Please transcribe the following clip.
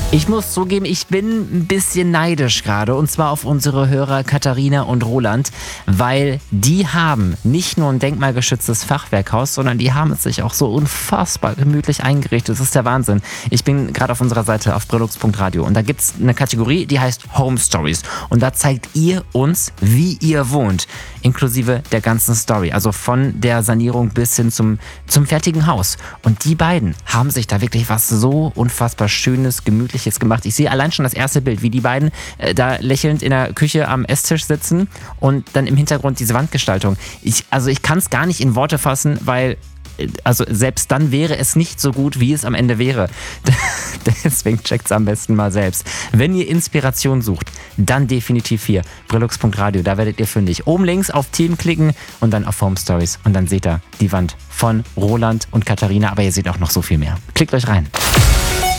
Ich muss zugeben, ich bin ein bisschen neidisch gerade, und zwar auf unsere Hörer Katharina und Roland, weil die haben nicht nur ein denkmalgeschütztes Fachwerkhaus, sondern die haben es sich auch so unfassbar gemütlich eingerichtet. Das ist der Wahnsinn. Ich bin gerade auf unserer Seite auf brillux.radio und da gibt es eine Kategorie, die heißt Home Stories, und da zeigt ihr uns, wie ihr wohnt, inklusive der ganzen Story, also von der Sanierung bis hin zum fertigen Haus. Und die beiden haben sich da wirklich was so unfassbar Schönes, Gemütliches gemacht. Ich sehe allein schon das erste Bild, wie die beiden da lächelnd in der Küche am Esstisch sitzen und dann im Hintergrund diese Wandgestaltung. Ich kann es gar nicht in Worte fassen, weil selbst dann wäre es nicht so gut, wie es am Ende wäre. Deswegen checkt es am besten mal selbst. Wenn ihr Inspiration sucht, dann definitiv hier, brillux.radio, da werdet ihr fündig. Oben links auf Team klicken und dann auf Home Stories und dann seht ihr die Wand von Roland und Katharina, aber ihr seht auch noch so viel mehr. Klickt euch rein.